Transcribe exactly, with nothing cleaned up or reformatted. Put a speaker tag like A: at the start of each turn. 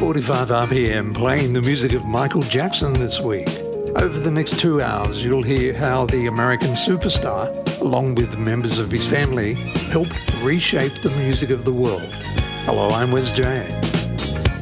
A: forty-five R P M, playing the music of Michael Jackson this week. Over the next two hours, you'll hear how the American superstar, along with members of his family, helped reshape the music of the world. Hello, I'm Wes J.